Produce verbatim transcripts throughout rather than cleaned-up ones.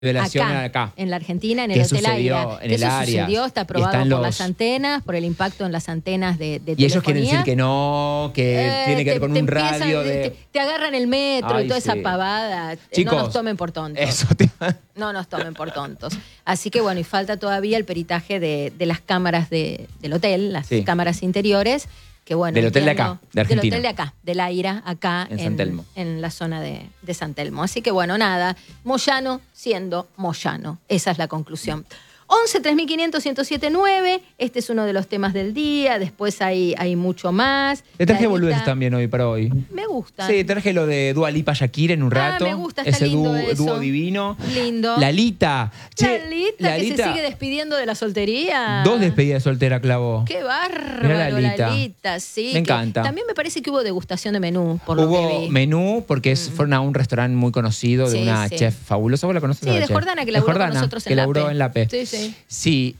Revelación acá, acá, en la Argentina, en el Hotel Aira. En el Eso área. sucedió, está aprobado por los... las antenas, por el impacto en las antenas de, de Y ellos telefonía. quieren decir que no, que eh, tiene que te, ver con te un empiezan, radio de... Te, te agarran el metro Ay, y toda sí. esa pavada. Chicos, no nos tomen por tontos. Eso te... No nos tomen por tontos. Así que bueno, y falta todavía el peritaje de, de las cámaras de, del hotel, las sí. cámaras interiores. Que bueno, del hotel entiendo, de acá, de Argentina. Del hotel de acá, del Aira, acá en, en, San Telmo. en la zona de, de San Telmo. Así que bueno, nada, Moyano siendo Moyano. Esa es la conclusión. once, tres mil quinientos, ciento siete, nueve. Este es uno de los temas del día. Después hay, hay mucho más. Te traje boludeces también hoy para hoy. Me gusta. Sí, traje lo de Dua Lipa Shakira en un rato. Ah, me gusta, está Ese lindo dúo, eso. dúo divino. Lindo. Lalita. Che, Lalita, Lalita, que se sigue despidiendo de la soltería. Dos despedidas de soltera clavó. Qué bárbaro, Lalita. Lalita, sí. Me encanta. También me parece que hubo degustación de menú, por hubo lo que vi. menú, porque es, mm. fueron a un restaurante muy conocido de sí, una sí. chef fabulosa. ¿Vos la conoces? Sí, de chef? Jordana, que laburó Jordana, con nosotros en que la laburó P. en la P. Sí, sí. Sí,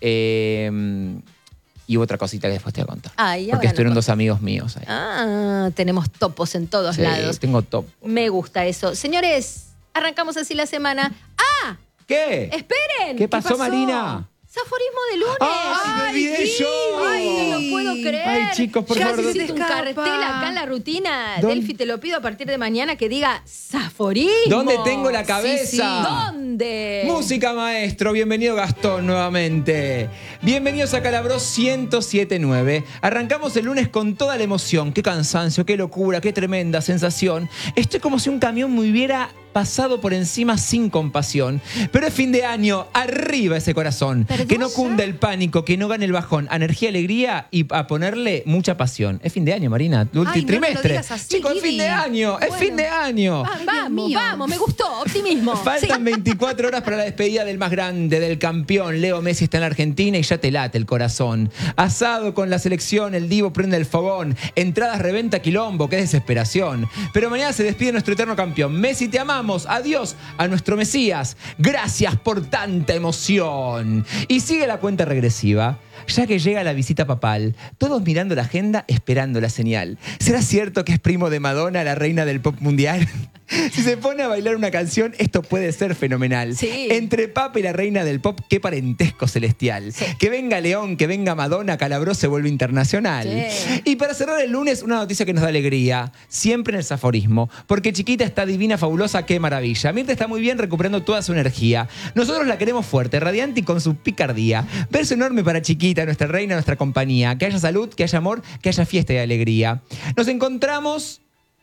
eh, y otra cosita que después te voy a contar. Ay, porque estuvieron no dos amigos míos ahí. Ah, tenemos topos en todos sí, lados. tengo top. Me gusta eso. Señores, arrancamos así la semana. ¡Ah! ¿Qué? ¡Esperen! ¿Qué pasó, ¿Qué pasó? Marina? ¡Zaforismo de lunes! ¡Ay, me olvidé sí. yo! ¡Ay, no lo puedo creer! Ay, chicos, por ya favor. hiciste un cartel acá en la rutina. ¿Dónde? Delphi, te lo pido a partir de mañana que diga ¡Zaforismo! ¿Dónde tengo la cabeza? Sí, sí. ¿Dónde? Música, maestro. Bienvenido, Gastón, nuevamente. Bienvenidos a Calabró ciento siete punto nueve. Arrancamos el lunes con toda la emoción. Qué cansancio, qué locura, qué tremenda sensación. Estoy como si un camión me hubiera pasado por encima sin compasión. Pero es fin de año, arriba ese corazón. ¿Perdón, que no ya? cunda el pánico, que no gane el bajón. Energía, alegría y a ponerle mucha pasión. Es fin de año, Marina. Ay, Último no trimestre. me lo digas así, Chicos, es fin de año. Bueno. Es fin de año. Ay, vamos, vamos, me gustó, optimismo. Faltan Sí. veinticuatro horas para la despedida del más grande, del campeón. Leo Messi está en la Argentina y ya te late el corazón. Asado con la selección, el Divo prende el fogón. Entradas reventa quilombo, qué desesperación. Pero mañana se despide nuestro eterno campeón. Messi, te amamos. Adiós a nuestro Mesías. Gracias por tanta emoción. Y sigue la cuenta regresiva, ya que llega la visita papal. Todos mirando la agenda, esperando la señal. ¿Será cierto que es primo de Madonna, la reina del pop mundial? Si se pone a bailar una canción, esto puede ser fenomenal. Sí. Entre Papa y la reina del pop, qué parentesco celestial. Sí. Que venga León, que venga Madonna, Calabró se vuelve internacional. Sí. Y para cerrar el lunes, una noticia que nos da alegría. Siempre en el zaforismo. Porque Chiquita está divina, fabulosa, qué maravilla. Mirta está muy bien recuperando toda su energía. Nosotros la queremos fuerte, radiante y con su picardía. Verso enorme para Chiquita, nuestra reina, nuestra compañía. Que haya salud, que haya amor, que haya fiesta y alegría. Nos encontramos...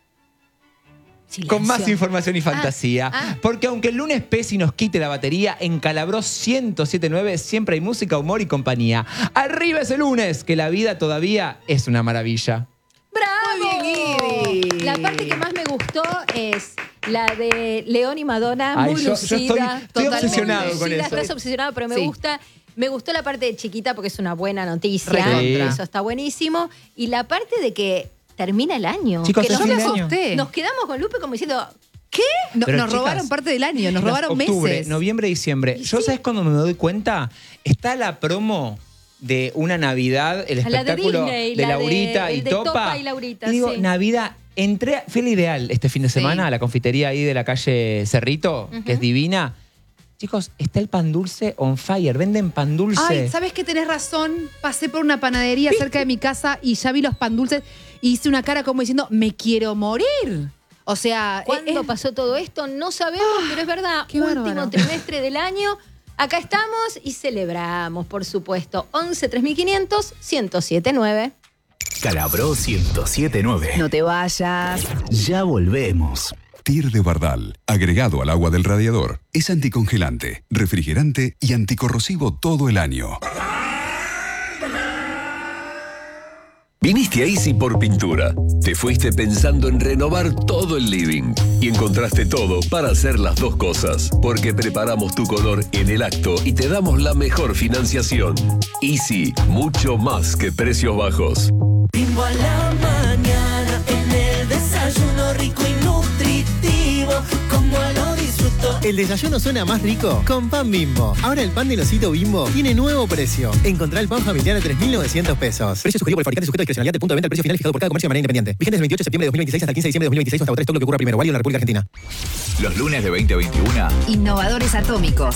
Silencio. con más información y fantasía. Ah, ah. Porque aunque el lunes Pesi nos quite la batería, en Calabró ciento siete punto nueve siempre hay música, humor y compañía. Arriba ese lunes, que la vida todavía es una maravilla. ¡Bravo! Muy bien, Guidi. La parte que más me gustó es la de León y Madonna, Ay, muy yo- yo lucida. estoy- estoy totalmente obsesionado con lucida, eso. Estás obsesionado, pero me Sí. gusta. Me gustó la parte de Chiquita porque es una buena noticia. Recontra. Eso está buenísimo. Y la parte de que termina el año. Chicos, que es nos, fin de nos- año. nos quedamos con Lupe como diciendo, ¿qué? No- Pero, nos chicas, robaron parte del año, nos robaron Octubre, meses. noviembre, diciembre. Y Yo, sí. ¿sabes cuando me doy cuenta? Está la promo de una Navidad, el A la de espectáculo Disney, de la de- Laurita el y de Topa. Topa y Laurita, Y digo, sí. Navidad. Entré, fue el ideal este fin de Sí. semana a la confitería ahí de la calle Cerrito, que es divina. Chicos, está el pan dulce on fire. Venden pan dulce. Ay, ¿sabes qué? Tenés razón. Pasé por una panadería cerca de mi casa y ya vi los pan dulces y hice una cara como diciendo, me quiero morir. O sea, ¿Cuándo eh, pasó todo esto? No sabemos, pero es verdad. qué Último bárbaro. trimestre del año. Acá estamos y celebramos, por supuesto. once, tres mil quinientos, ciento siete punto nueve. Calabró ciento siete punto nueve. no te vayas. Ya volvemos. Tir de Bardal, agregado al agua del radiador, es anticongelante, refrigerante y anticorrosivo todo el año. Viniste a Easy por Pintura. Te fuiste pensando en renovar todo el living y encontraste todo para hacer las dos cosas, porque preparamos tu color en el acto y te damos la mejor financiación. Easy, mucho más que precios bajos. Bimbo a la mañana, en el desayuno rico y nutritivo, como lo disfruto El desayuno suena más rico con Pan Bimbo. Ahora el pan del osito Bimbo tiene nuevo precio. Encontrá el pan familiar a tres mil novecientos pesos. Precio sugerido por el fabricante sujeto a discrecionalidad de punto de venta al precio final fijado por cada comercio de manera independiente. Vigente desde el veintiocho de septiembre de dos mil veintiséis hasta el quince de diciembre de dos mil veintiséis hasta agotar todo lo que ocurra primero. Válido en la República Argentina. Los lunes de veinte veintiuno. Innovadores Atómicos.